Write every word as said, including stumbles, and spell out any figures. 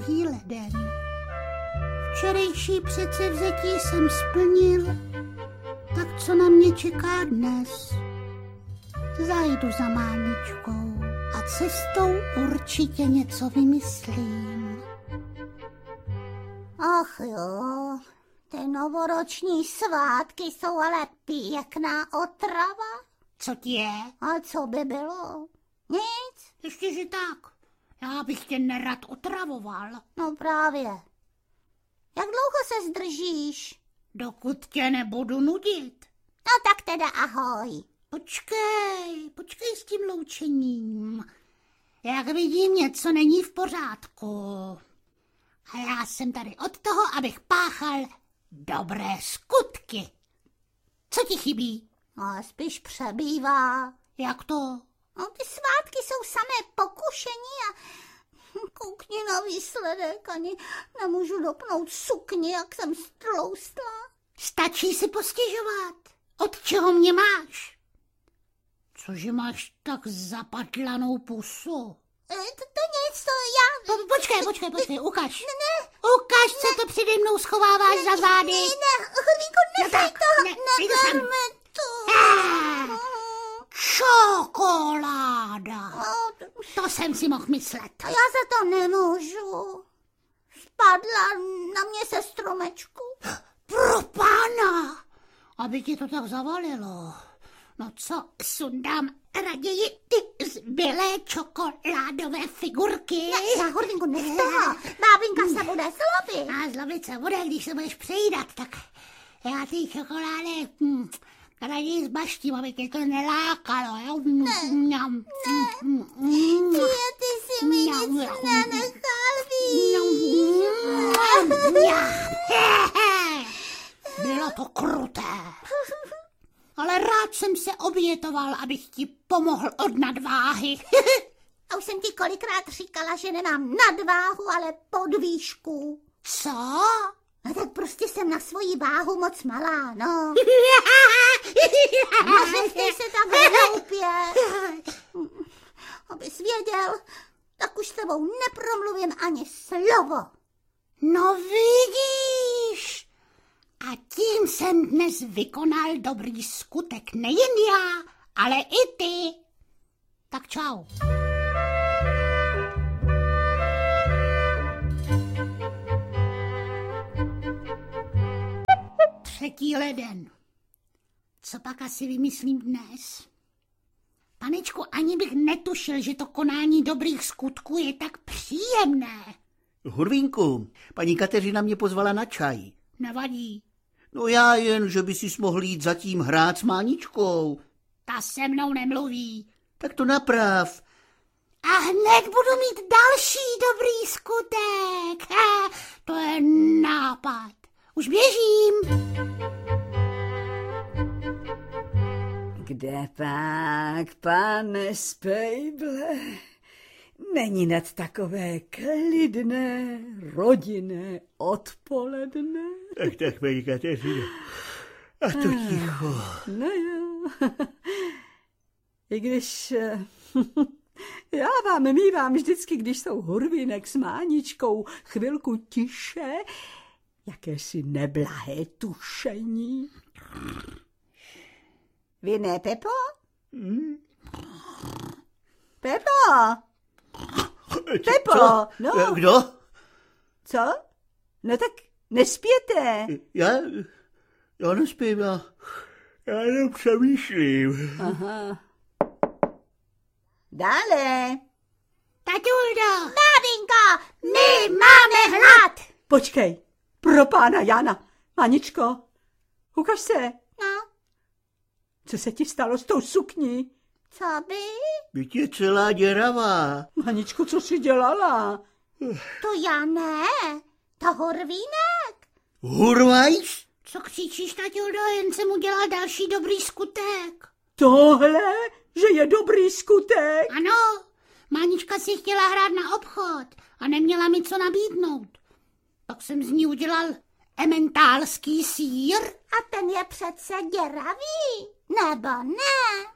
třeský leden. Včerejší předsevzetí jsem splnil, tak co na mě čeká dnes? Zajdu za Máničkou a cestou určitě něco vymyslím. Ach jo, ty novoroční svátky jsou ale pěkná otrava. Co ti je? A co by bylo? Nic. Ještě, že tak. Já bych tě nerad otravoval. No právě. Jak dlouho se zdržíš? Dokud tě nebudu nudit. No tak teda ahoj. Počkej, počkej s tím loučením. Jak vidím, něco není v pořádku. A já jsem tady od toho, abych páchal dobré skutky. Co ti chybí? No, spíš přebývá. Jak to? No, ty svátky jsou samé pokušení a koukni na výsledek, ani nemůžu dopnout sukni, jak jsem stloustla. Stačí si postěžovat. Od čeho mě máš? Cože máš tak zapadlanou pusu? E, to, to nic, to já... Po, počkej, počkej, počkej, ukaž. Ne, ne. Ukaž, co to přede mnou schováváš ne, za zády. Ne, ne, Chodvíko, nechaj to, neberme to. Ah, čokoláda. To jsem si mohl myslet. A já za to nemůžu. Spadla na mě se stromečku. Pro pána, aby ti to tak zavalilo. No co, sundám raději ty zbylé čokoládové figurky. Ne, já, Horvinku, nech toho. Bábinka se bude zlobit. A zlobit se bude, když se budeš přejídat, tak já ty čokolády hm, raději zbaštím, aby tě to nelákalo, jo? Ne, Mňam, ne. mňam, Ty, ty si mi nic nenechal Bylo to kruté. Ale rád jsem se obětoval, abych ti pomohl od nadváhy. A už jsem ti kolikrát říkala, že nemám nadváhu, ale podvýšku. Co? No tak prostě jsem na svoji váhu moc malá, no. Neřekni se tak hloupě. Abys věděl, tak už s tebou nepromluvím ani slovo. No vidíš. A tím jsem dnes vykonal dobrý skutek. Nejen já, ale i ty. Tak čau. Třetí leden. Co pak asi vymyslím dnes? Panečku, ani bych netušil, že to konání dobrých skutků je tak příjemné. Hurvínku, paní Kateřina mě pozvala na čaj. Nevadí. No já jen, že by si mohl jít zatím hrát s Máničkou. Ta se mnou nemluví. Tak to naprav. A hned budu mít další dobrý skutek. Ha, to je nápad. Už běžím. Kde pak, pane Spejble? Není nad takové klidné, rodinné odpoledne? Tak, tak, paní Kateřino. A to ticho. No jo. I když já vám mívám vždycky, když jsou Hurvínek s Máničkou chvilku tiše, jakési neblahé tušení. Vy ne, Pepo? Hmm? Pepo! Pepo, Co? no. Kdo? Co? No tak nespěte. Já, já nespím, já, já jenom přemýšlím. Aha. Dále. Tatuldo. Bábinko, my máme hlad. Počkej, pro pána Jana. Maničko, ukaž se. No, Co se ti stalo s tou sukní? co by? Byť je celá děravá. Maničko, co jsi dělala? To já ne, to Horvínek. Hurvajš? Co křičíš, tatuldo, jen jsem udělal další dobrý skutek. Tohle, že je dobrý skutek? Ano, Mánička si chtěla hrát na obchod a neměla mi co nabídnout. Pak jsem z ní udělal ementálský sýr. A ten je přece děravý, nebo ne?